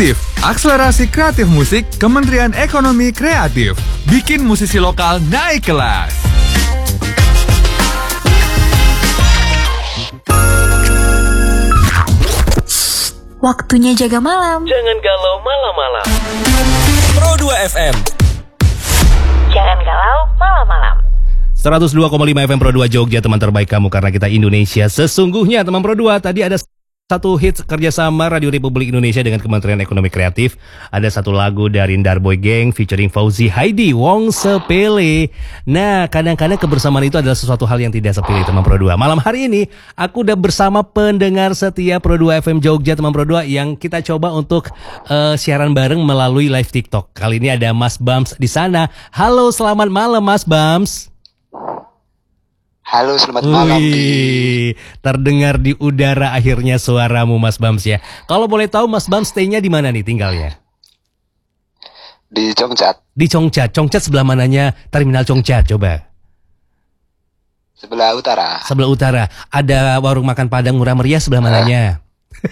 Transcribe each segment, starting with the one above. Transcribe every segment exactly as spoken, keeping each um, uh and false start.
Kreatif, akselerasi kreatif musik Kementerian Ekonomi Kreatif. Bikin musisi lokal naik kelas. Waktunya jaga malam. Jangan galau malam-malam. Pro dua F M. Jangan galau malam-malam. seratus dua koma lima F M Pro dua Jogja, teman terbaik kamu karena kita Indonesia sesungguhnya. Teman Pro dua, tadi ada satu hits kerjasama Radio Republik Indonesia dengan Kementerian Ekonomi Kreatif. Ada satu lagu dari Darboy Gang featuring Fauzi Haidi, Wong Sepele. Nah, kadang-kadang kebersamaan itu adalah sesuatu hal yang tidak sepele, teman Pro dua. Malam hari ini aku udah bersama pendengar setia Pro dua F M Jogja, teman Pro dua, yang kita coba untuk uh, siaran bareng melalui live TikTok. Kali ini ada Mas Bams di sana. Halo, selamat malam Mas Bams. Halo, selamat malam. Wih, terdengar di udara akhirnya suaramu Mas Bams ya. Kalau boleh tahu Mas Bams stay-nya di mana nih tinggalnya? Di Congcat. Di Congcat. Congcat sebelah mananya Terminal Congcat coba? Sebelah utara. Sebelah utara. Ada warung makan Padang murah meriah sebelah mananya?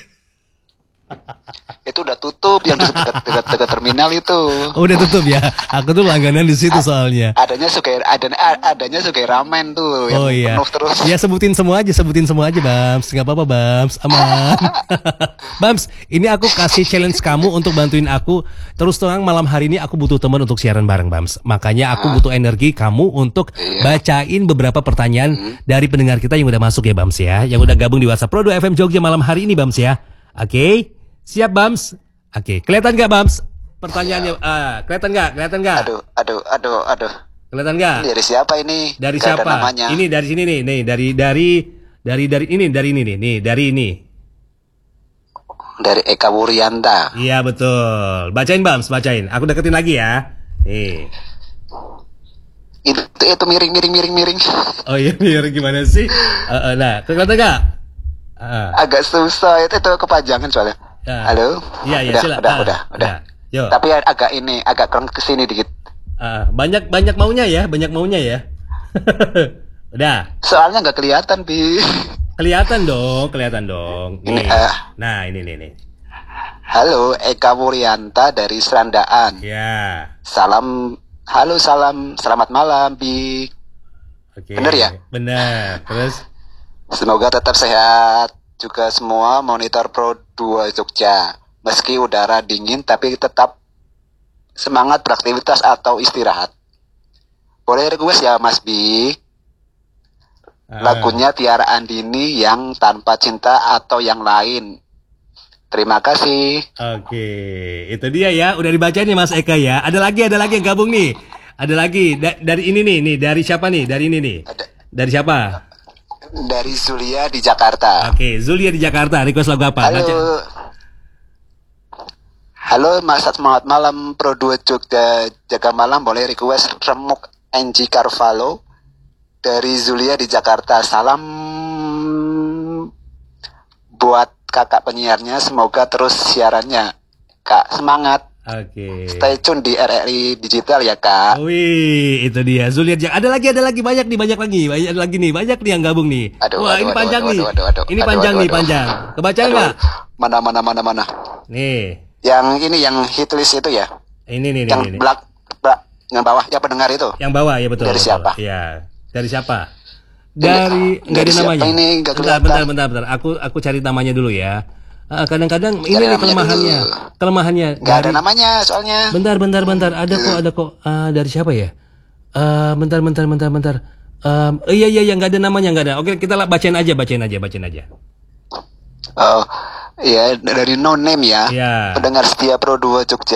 Itu udah tutup, yang dekat-dekat terminal itu. Oh, udah tutup ya. Aku tuh langganan di situ soalnya. Adanya suka ada adanya suka ramen tuh yang oh, iya. penuh terus. Ya sebutin semua aja, sebutin semua aja Bams. Enggak apa-apa Bams, aman. Bams, ini aku kasih challenge kamu untuk bantuin aku. Terus terang malam hari ini aku butuh teman untuk siaran bareng Bams. Makanya aku butuh energi kamu untuk iya. bacain beberapa pertanyaan hmm. dari pendengar kita yang udah masuk ya Bams ya. Yang udah gabung di WhatsApp Pro dua F M Jogja malam hari ini Bams ya. Oke. Okay? Siap Bams? Oke, okay. Kelihatan gak Bams? Pertanyaannya, uh, kelihatan gak? Kelihatan gak? Aduh, aduh, aduh, aduh. Kelihatan gak? Ini dari siapa ini? Dari gak siapa? Ini dari sini nih, nih dari dari dari dari ini, dari ini nih, nih dari ini. Dari Eka Wuryanta. Iya betul. Bacain Bams, bacain. Aku deketin lagi ya. Nih. Itu itu miring miring miring miring. Oh iya, miring gimana sih? Uh, uh, nah, kelihatan gak? Uh. Agak susah itu, itu kepanjangan soalnya. Uh, Halo? Iya, iya, udah, sila. udah, uh, udah, udah. Yo. Tapi agak ini, agak kurang kesini dikit. Uh, banyak, banyak maunya ya, banyak maunya ya. Udah. Soalnya nggak kelihatan, Bi. Kelihatan dong, kelihatan dong. Ini, uh, nah, ini, ini, ini. Halo, Eka Wuryanta dari Serandaan. Ya. Salam, halo, salam, selamat malam, Bi. Oke. Bener ya? Bener. Terus? Semoga tetap sehat. Juga semua monitor Pro dua Jogja. Meski udara dingin tapi tetap semangat beraktivitas atau istirahat. Boleh request ya Mas Bi? Lagunya Tiara Andini yang Tanpa Cinta atau yang lain. Terima kasih. Oke, itu dia ya. Udah dibacain ya Mas Eka ya. Ada lagi, ada lagi yang gabung nih. Ada lagi da- dari ini nih, nih dari siapa nih? Dari ini nih. Ada. Dari siapa? Dari Zulia di Jakarta. Oke, Zulia di Jakarta. Request lagu apa? Halo. Baca. Halo Mas, selamat malam Pro dua Jogja Jaga Malam. Boleh request Remuk Angie Carvalho dari Zulia di Jakarta. Salam buat kakak penyiarnya. Semoga terus siarannya. Kak, semangat. Oke. Stay tune di R R I Digital ya Kak. Wih, itu dia. Zulia, ada lagi, ada lagi, banyak nih, banyak lagi, banyak lagi nih, banyak nih yang gabung nih. Aduh, Wah, aduh, ini aduh, panjang aduh, nih. aduh, aduh, aduh, ini aduh, panjang aduh, nih, aduh. panjang. Kebaca nggak? Mana, mana, mana, mana. Nih. Yang ini, yang hitlist itu ya. Ini nih, yang nih. Yang black, black, yang bawah, yang pendengar itu. Yang bawah, ya betul. Dari betul. siapa? Iya. Dari siapa? Dari, nggak ada namanya. Ini gak bentar, bentar, bentar, bentar. Aku, aku cari namanya dulu ya. Uh, kadang-kadang ini nih kelemahannya, dulu. kelemahannya. Gak dari... ada namanya soalnya. Bentar, bentar, bentar. Ada kok, ada kok. Uh, dari siapa ya? Uh, bentar, bentar, bentar, bentar. Um, iya, iya, iya, nggak ada namanya, nggak ada. Oke, kita lah bacain aja, bacain aja, bacain aja. Oh, iya, dari No Name ya. Yeah. Pendengar setia Pro dua Jogja.